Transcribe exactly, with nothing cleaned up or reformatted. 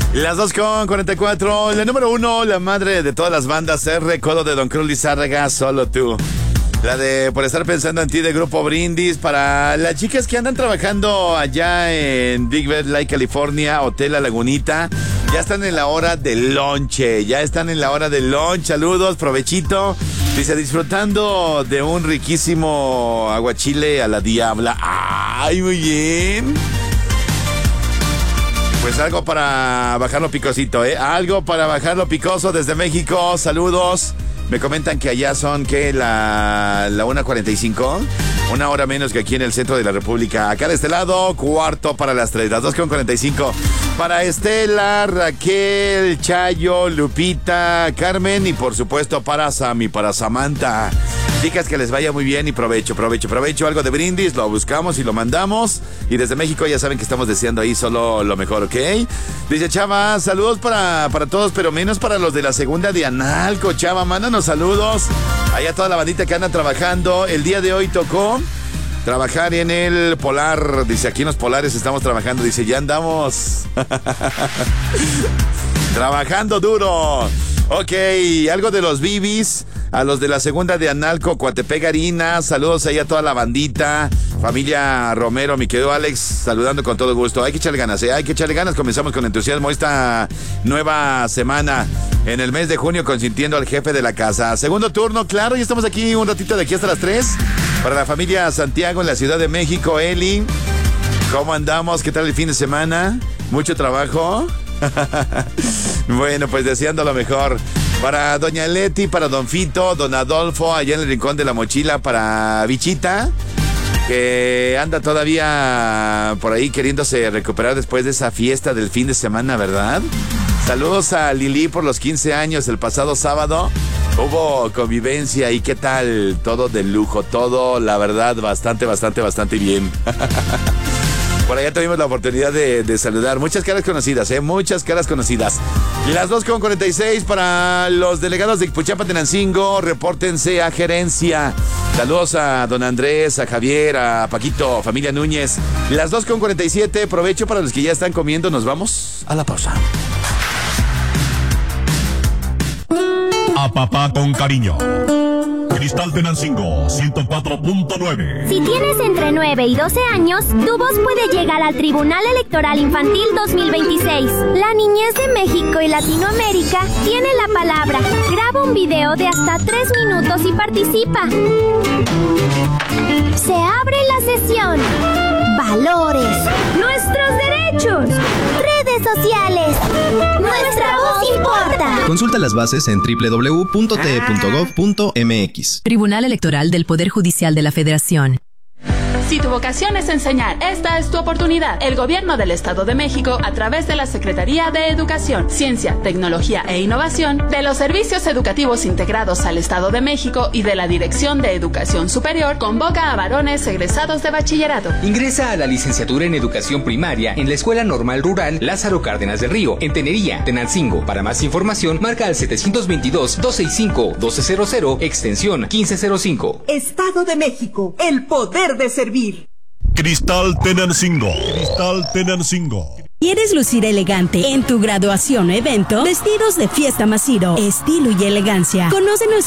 Las dos con cuarenta y cuatro. La número uno, la madre de todas las bandas, es Recodo de Don Cruz Lizárraga, Solo Tú. La de Por Estar Pensando en Ti, de Grupo Brindis. Para las chicas que andan trabajando allá en Big Bear Lake, California, Hotel La Lagunita, ya están en la hora del lonche. Ya están en la hora del lunch. Saludos, provechito. Dice, disfrutando de un riquísimo aguachile a la diabla. ¡Ay, muy bien! Pues algo para bajarlo picosito, ¿eh? Algo para bajarlo picoso desde México. Saludos. Me comentan que allá son, ¿qué? La, la una cuarenta y cinco. Una hora menos que aquí en el centro de la República. Acá de este lado, cuarto para las tres. Las dos con cuarenta y cinco. Para Estela, Raquel, Chayo, Lupita, Carmen y por supuesto para Sammy, para Samantha. Chicas, que les vaya muy bien y provecho, provecho, provecho. Algo de Brindis, lo buscamos y lo mandamos. Y desde México ya saben que estamos deseando ahí solo lo mejor, ¿ok? Dice Chava, saludos para, para todos, pero menos para los de la segunda de Analco. Chava, mándanos saludos. Allá toda la bandita que anda trabajando. El día de hoy tocó trabajar en el Polar. Dice, aquí en los Polares estamos trabajando. Dice, ya andamos trabajando duro. Ok, algo de los Bibis, a los de la segunda de Analco, Coatepec, Harina, saludos ahí a toda la bandita, familia Romero, mi querido Alex, saludando con todo gusto. Hay que echarle ganas, ¿eh? Hay que echarle ganas, comenzamos con entusiasmo esta nueva semana, en el mes de junio, consintiendo al jefe de la casa. Segundo turno, claro, y estamos aquí un ratito de aquí hasta las tres, para la familia Santiago en la Ciudad de México. Eli, ¿cómo andamos? ¿Qué tal el fin de semana? ¿Mucho trabajo? Bueno, pues deseando lo mejor. Para doña Leti, para don Fito, don Adolfo, allá en el rincón de la mochila, para Bichita, que anda todavía por ahí queriéndose recuperar después de esa fiesta del fin de semana, ¿verdad? Saludos a Lili por los quince años el pasado sábado. Hubo convivencia y qué tal, todo de lujo, todo, la verdad, bastante, bastante, bastante bien. Por allá tuvimos la oportunidad de, de saludar. Muchas caras conocidas, ¿eh? Muchas caras conocidas. Las dos con cuarenta y seis para los delegados de Ixpuchapa, Tenancingo. Repórtense a gerencia. Saludos a don Andrés, a Javier, a Paquito, familia Núñez. Las dos con cuarenta y siete. Provecho para los que ya están comiendo. Nos vamos a la pausa. A papá con cariño. Cristal Tenancingo ciento cuatro punto nueve. Si tienes entre nueve y doce años, tu voz puede llegar al Tribunal Electoral Infantil dos mil veintiséis. La niñez de México y Latinoamérica tiene la palabra. Graba un video de hasta tres minutos y participa. Se abre la sesión. Valores. Nuestros derechos. Redes sociales. Nuestra voz importa. Consulta las bases en doble u doble u doble u punto t e punto gov punto m x. Tribunal Electoral del Poder Judicial de la Federación. Si tu vocación es enseñar, esta es tu oportunidad. El Gobierno del Estado de México, a través de la Secretaría de Educación, Ciencia, Tecnología e Innovación, de los Servicios Educativos Integrados al Estado de México y de la Dirección de Educación Superior, convoca a varones egresados de bachillerato. Ingresa a la licenciatura en Educación Primaria en la Escuela Normal Rural Lázaro Cárdenas del Río, en Tenería, Tenancingo. Para más información, marca al setecientos veintidós, doscientos sesenta y cinco, doce cero, extensión quince cero cinco. Estado de México, el poder de servir. Cristal Tenancingo. Cristal Tenancingo. ¿Quieres lucir elegante en tu graduación o evento? Vestidos de fiesta Masiro, estilo y elegancia. Conoce